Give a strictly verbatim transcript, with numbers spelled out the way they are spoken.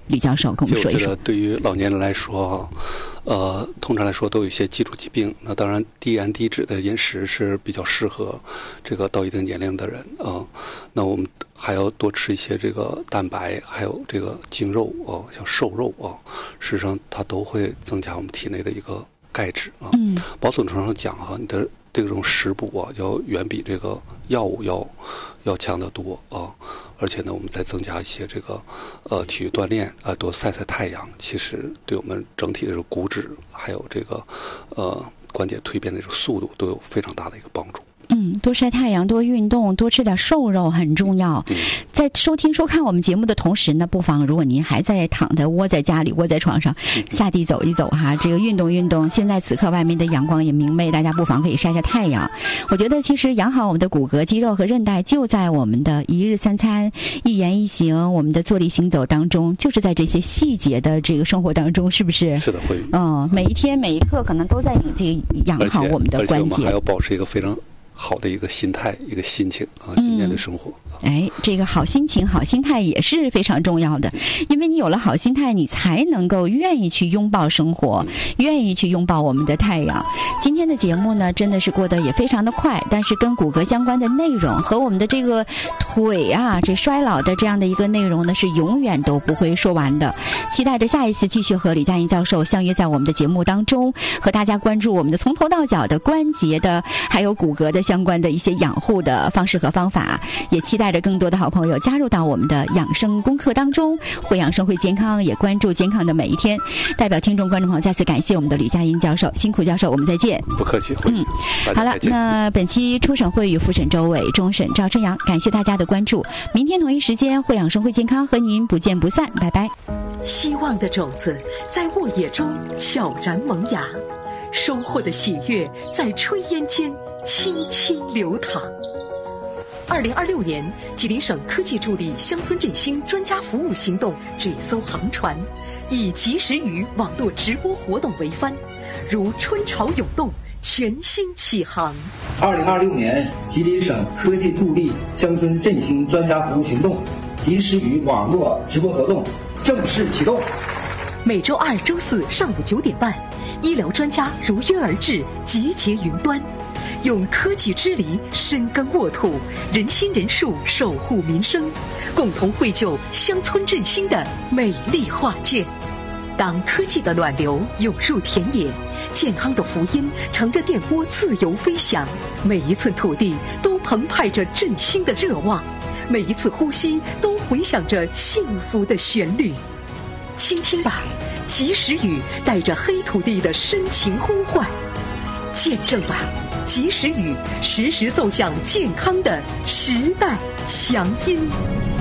吕教授跟我们说一说。 对于老年人来说，呃，通常来说都有一些基础疾病。那当然，低盐低脂的饮食是比较适合这个到一定年龄的人啊、呃。那我们还要多吃一些这个蛋白，还有这个精肉啊、呃，像瘦肉啊、呃，事实上它都会增加我们体内的一个钙质啊。嗯，保守程度上讲哈，你的这种食补啊，要远比这个药物要要强得多啊。而且呢，我们再增加一些这个呃体育锻炼啊、呃，多晒晒太阳，其实对我们整体的这个骨质还有这个呃关节蜕变的这个速度都有非常大的一个帮助。 嗯，多晒太阳，多运动，多吃点瘦肉很重要。嗯、在收听收看我们节目的同时呢，不妨如果您还在躺在窝在家里窝在床上，下地走一走哈，这个运动运动。现在此刻外面的阳光也明媚，大家不妨可以晒晒太阳。我觉得其实养好我们的骨骼、肌肉和韧带，就在我们的一日三餐、一言一行、我们的坐立行走当中，就是在这些细节的这个生活当中，是不是？ 是的，会。 嗯，每一天每一刻可能都在这个养好我们的关节。 而且我们还要保持一个非常好的一个心态，一个心情啊，去面对生活。 嗯、哎，这个好心情、好心态也是非常重要的，因为你有了好心态，你才能够愿意去拥抱生活，愿意去拥抱我们的太阳。今天的节目呢，真的是过得也非常的快，但是跟骨骼相关的内容和我们的这个腿啊，这衰老的这样的一个内容呢，是永远都不会说完的。期待着下一次继续和吕佳莹教授相约在我们的节目当中，和大家关注我们的从头到脚的关节的，还有骨骼的相关的一些养护的方式和方法，也期待着更多的好朋友加入到我们的养生功课当中，会养生会健康，也关注健康的每一天。代表听众观众朋友再次感谢我们的吕佳莹教授，辛苦教授，我们再见。 不客气。 嗯，好了，那本期初审会与复审周伟，终审赵春阳，感谢大家的关注。明天同一时间，会养生会健康和您不见不散，拜拜。 希望的种子在沃野中悄然萌芽，收获的喜悦在炊烟间轻轻流淌。二零二六年，吉林省科技助力乡村振兴专家服务行动这艘航船，以及时雨网络直播活动为帆，如春潮涌动，全新起航。 二零二六年，吉林省科技助力乡村振兴专家服务行动及时雨网络直播活动正式启动。 每周二、周四上午九点半，医疗专家如约而至，集结云端，用科技之力深耕沃土，人心人术守护民生，共同绘就乡村振兴的美丽画卷。当科技的暖流涌入田野，健康的福音乘着电波自由飞翔，每一寸土地都澎湃着振兴的热望，每一次呼吸都回响着幸福的旋律。倾听吧，及时雨带着黑土地的深情呼唤；见证吧，及时雨时时奏响健康的时代强音。